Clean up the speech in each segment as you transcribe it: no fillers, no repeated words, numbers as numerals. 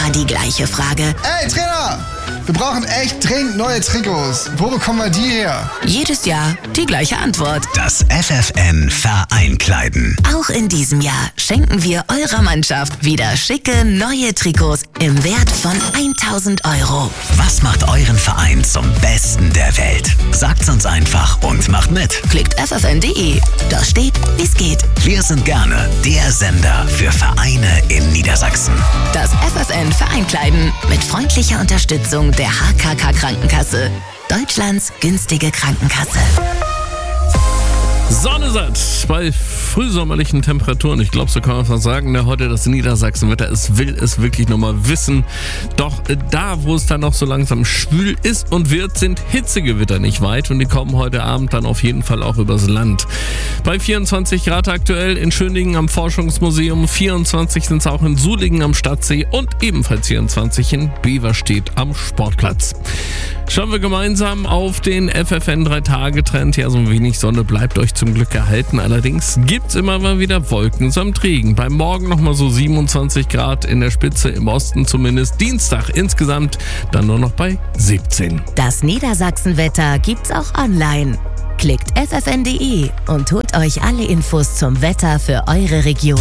Jahr die gleiche Frage. Ey, Trainer! Wir brauchen echt dringend neue Trikots. Wo bekommen wir die her? Jedes Jahr die gleiche Antwort. Das FFN Vereinkleiden. Auch in diesem Jahr schenken wir eurer Mannschaft wieder schicke neue Trikots im Wert von 1.000 €. Was macht euren Verein zum Besten der Welt? Sagt's uns einfach und macht mit. Klickt ffn.de. Da steht, wie's geht. Wir sind gerne der Sender für Vereine in Niedersachsen. Das FFN Vereinkleiden mit freundlicher Unterstützung der HKK Krankenkasse. Deutschlands günstige Krankenkasse. Sonne satt bei frühsommerlichen Temperaturen. Ich glaube, so kann man fast sagen, heute das Niedersachsenwetter, es will es wirklich nochmal wissen. Doch da, wo es dann noch so langsam schwül ist und wird, sind Hitzegewitter nicht weit und die kommen heute Abend dann auf jeden Fall auch übers Land. Bei 24 Grad aktuell in Schöningen am Forschungsmuseum, 24 sind es auch in Sulingen am Stadtsee und ebenfalls 24 in Beverstedt am Sportplatz. Schauen wir gemeinsam auf den FFN 3-Tage-Trend. Ja, so ein wenig Sonne bleibt euch zum Glück erhalten. Allerdings gibt's immer mal wieder Wolken samt Regen. Beim Morgen nochmal so 27 Grad in der Spitze, im Osten zumindest. Dienstag insgesamt dann nur noch bei 17. Das Niedersachsenwetter gibt's auch online. Klickt ffn.de und holt euch alle Infos zum Wetter für eure Region.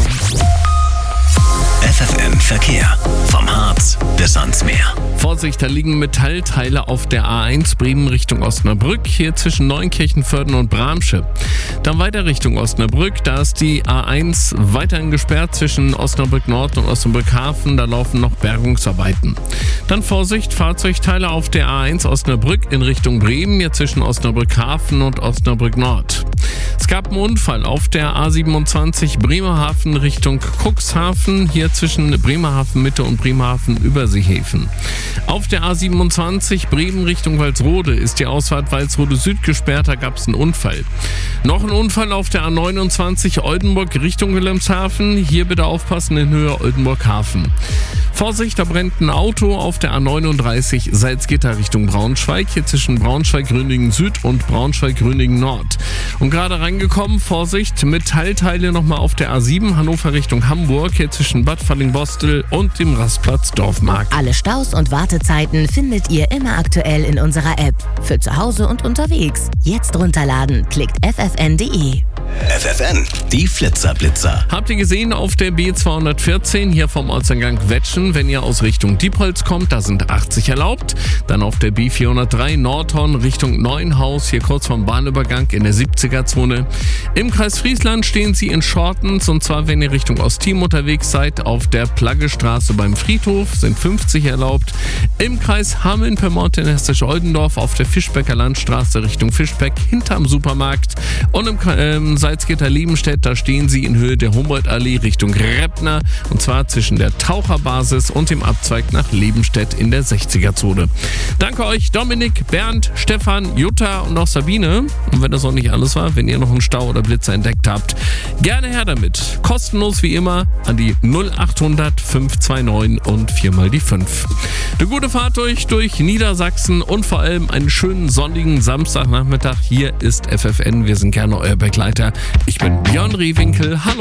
FFN Verkehr. Vom Harz bis ans Meer. Vorsicht, da liegen Metallteile auf der A1 Bremen Richtung Osnabrück, hier zwischen Neunkirchenvörden und Bramsche. Dann weiter Richtung Osnabrück, da ist die A1 weiterhin gesperrt zwischen Osnabrück Nord und Osnabrück Hafen, da laufen noch Bergungsarbeiten. Dann Vorsicht, Fahrzeugteile auf der A1 Osnabrück in Richtung Bremen, hier zwischen Osnabrück Hafen und Osnabrück Nord. Es gab einen Unfall auf der A27 Bremerhaven Richtung Cuxhaven, hier zwischen Bremerhaven Mitte und Bremerhaven Überseehäfen. Auf der A27 Bremen Richtung Walsrode ist die Ausfahrt Walsrode Süd gesperrt, da gab es einen Unfall. Noch ein Unfall auf der A29 Oldenburg Richtung Wilhelmshaven, hier bitte aufpassen in Höhe Oldenburg Hafen. Vorsicht, da brennt ein Auto auf der A39 Salzgitter Richtung Braunschweig, hier zwischen Braunschweig-Grüningen Süd und Braunschweig-Grüningen Nord. Und gerade reingekommen, Vorsicht, Metallteile nochmal auf der A7 Hannover Richtung Hamburg, hier zwischen Bad Fallingbostel und dem Rastplatz Dorfmark. Alle Staus und Wartezeiten findet ihr immer aktuell in unserer App. Für zu Hause und unterwegs. Jetzt runterladen, klickt ffn.de. FFN, die Flitzerblitzer. Habt ihr gesehen auf der B214 hier vom Ortseingang Wetschen, wenn ihr aus Richtung Diepholz kommt, da sind 80 erlaubt. Dann auf der B403 Nordhorn Richtung Neuenhaus, hier kurz vom Bahnübergang in der 70er-Zone. Im Kreis Friesland stehen sie in Schortens und zwar, wenn ihr Richtung Ostteam unterwegs seid, auf der Plaggestraße beim Friedhof sind 50 erlaubt. Im Kreis Hameln-Pyrmont in Hessisch-Oldendorf auf der Fischbecker Landstraße Richtung Fischbeck hinterm Supermarkt und im Salzgitter-Liebenstedt, da stehen sie in Höhe der Humboldt-Allee Richtung Reppner und zwar zwischen der Taucherbasis und dem Abzweig nach Liebenstedt in der 60er-Zone. Danke euch Dominik, Bernd, Stefan, Jutta und auch Sabine. Und wenn das noch nicht alles war, wenn ihr noch einen Stau oder Blitzer entdeckt habt, gerne her damit. Kostenlos wie immer an die 0800 529 und 4 mal die 5. Eine gute Fahrt durch Niedersachsen und vor allem einen schönen sonnigen Samstagnachmittag. Hier ist FFN, wir sind gerne euer Begleiter. Ich bin Björn Rehwinkel, hallo.